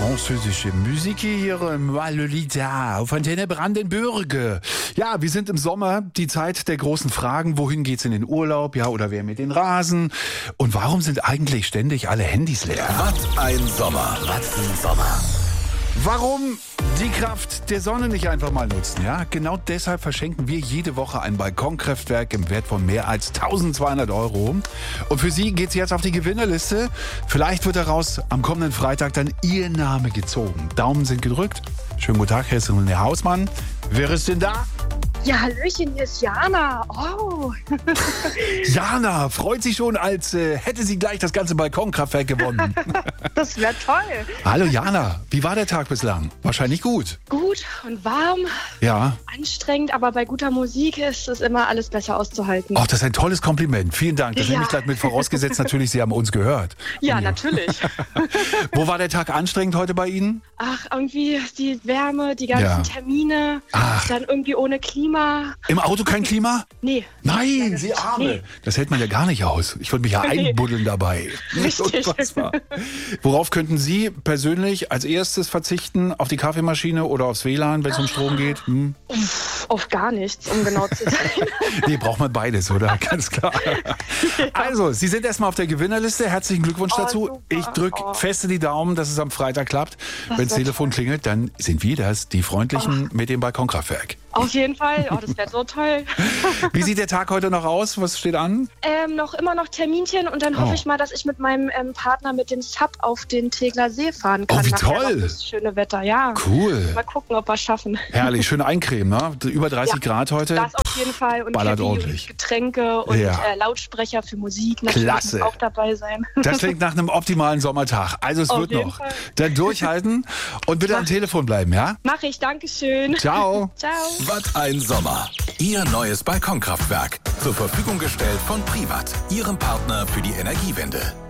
französische Musik hier im Lolita auf Antenne Brandenburg. Ja, wir sind im Sommer, die Zeit der großen Fragen. Wohin geht's in den Urlaub? Ja, oder wer mit den Rasen? Und warum sind eigentlich ständig alle Handys leer? Was ein Sommer. Was ein Sommer. Warum die Kraft der Sonne nicht einfach mal nutzen? Ja, genau deshalb verschenken wir jede Woche ein Balkonkraftwerk im Wert von mehr als 1200 Euro. Und für Sie geht's jetzt auf die Gewinnerliste. Vielleicht wird daraus am kommenden Freitag dann Ihr Name gezogen. Daumen sind gedrückt. Schönen guten Tag, Herr Simone Hausmann. Wer ist denn da? Ja, Hallöchen, hier ist Jana. Oh. Jana freut sich schon, als hätte sie gleich das ganze Balkonkraftwerk gewonnen. Das wäre toll. Hallo Jana, wie war der Tag bislang? Wahrscheinlich gut. Gut und warm, Ja. anstrengend, aber bei guter Musik ist es immer alles besser auszuhalten. Ach, das ist ein tolles Kompliment. Vielen Dank. Das nehme ich gleich mit vorausgesetzt. Natürlich, Sie haben uns gehört. Ja, natürlich. Wo war der Tag anstrengend heute bei Ihnen? Ach, irgendwie die Wärme, die ganzen Ja. Termine, Ach. dann irgendwie ohne Klima. Im Auto kein Klima? Nee. Nein, Sie Arme. Nee. Das hält man ja gar nicht aus. Ich würde mich ja einbuddeln dabei. Richtig. Unfassbar. Worauf könnten Sie persönlich als erstes verzichten? Auf die Kaffeemaschine oder aufs WLAN, wenn es um Strom geht? Auf gar nichts, um genau zu sein. Nee, braucht man beides, oder? Ganz klar. Also, Sie sind erstmal auf der Gewinnerliste. Herzlichen Glückwunsch dazu. Super. Ich drücke feste die Daumen, dass es am Freitag klappt. Das Wenn das wär Telefon klingelt, dann sind wir das, die Freundlichen mit dem Balkonkraftwerk. Auf jeden Fall. Oh, das wäre so toll. Wie sieht der Tag heute noch aus? Was steht an? Immer noch Terminchen und dann hoffe ich mal, dass ich mit meinem Partner mit dem Sub auf den Tegler See fahren kann. Oh, wie Nachher toll. noch das schöne Wetter, ja. Cool. Mal gucken, ob wir es schaffen. Herrlich, schön eincremen, ne? Über 30 Grad heute. Das auf jeden Fall. Und Ballert Kaffee ordentlich. und Getränke und Ja. Lautsprecher für Musik. Natürlich Klasse. muss auch dabei sein. Das klingt nach einem optimalen Sommertag. Also es Auf wird jeden noch. Fall. Dann durchhalten und bitte am Telefon bleiben, ja? Mach ich, Dankeschön. Ciao. Ciao. Was ein Sommer. Ihr neues Balkonkraftwerk. Zur Verfügung gestellt von Privat. Ihrem Partner für die Energiewende.